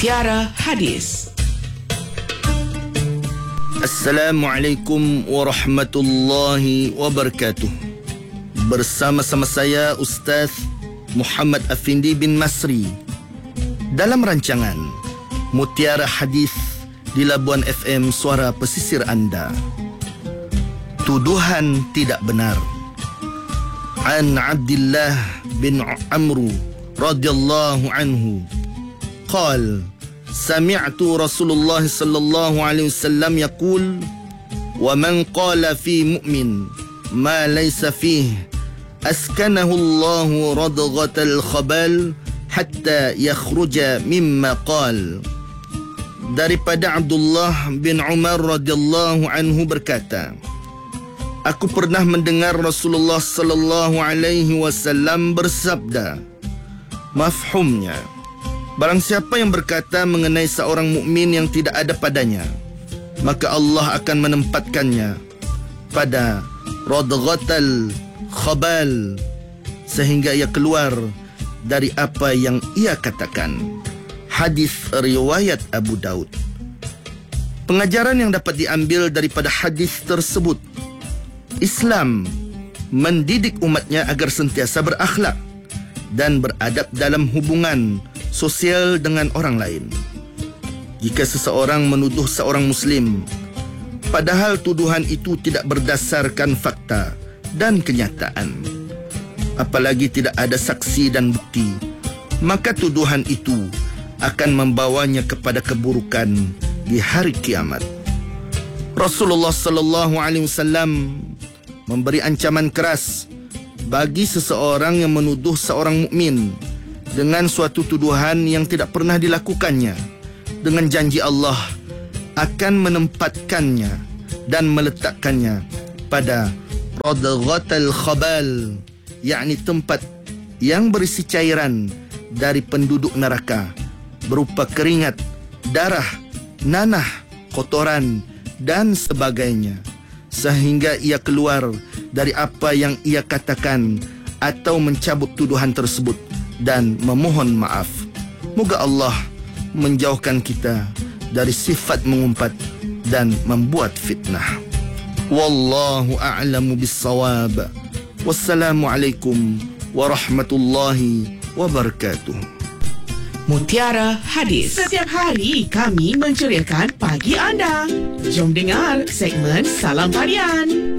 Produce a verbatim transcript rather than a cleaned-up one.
Mutiara Hadis. Assalamualaikum warahmatullahi wabarakatuh. Bersama-sama saya Ustaz Muhammad Afindi bin Masri dalam rancangan Mutiara Hadis di Labuan F M Suara Pesisir Anda. Tuduhan tidak benar. An Abdullah bin Amru radhiyallahu anhu qala sami'tu Rasulullah sallallahu alaihi wasallam yaqul wa man qala fi mu'min ma laysa fihi askanahu Allahu radghatal khabal hatta yakhruja mimma qala. Daripada Abdullah bin Umar radhiyallahu anhu berkata, aku pernah mendengar Rasulullah sallallahu alaihi wasallam bersabda, mafhumnya, barang siapa yang berkata mengenai seorang mukmin yang tidak ada padanya, maka Allah akan menempatkannya pada radghatal khabal sehingga ia keluar dari apa yang ia katakan. Hadis riwayat Abu Daud. Pengajaran yang dapat diambil daripada hadis tersebut, Islam mendidik umatnya agar sentiasa berakhlak dan beradab dalam hubungan sosial dengan orang lain. Jika seseorang menuduh seorang Muslim, padahal tuduhan itu tidak berdasarkan fakta dan kenyataan, apalagi tidak ada saksi dan bukti, maka tuduhan itu akan membawanya kepada keburukan di hari kiamat. Rasulullah sallallahu alaihi wasallam memberi ancaman keras bagi seseorang yang menuduh seorang mukmin dengan suatu tuduhan yang tidak pernah dilakukannya, dengan janji Allah akan menempatkannya dan meletakkannya pada radghatal khabal, yakni tempat yang berisi cairan dari penduduk neraka berupa keringat, darah, nanah, kotoran dan sebagainya, sehingga ia keluar dari apa yang ia katakan atau mencabut tuduhan tersebut dan memohon maaf. Moga Allah menjauhkan kita dari sifat mengumpat dan membuat fitnah. Wallahu a'lamu bis-shawab. Wassalamualaikum warahmatullahi wabarakatuh. Mutiara Hadis. Setiap hari kami menceriakan pagi anda. Jom dengar segmen Salam Harian.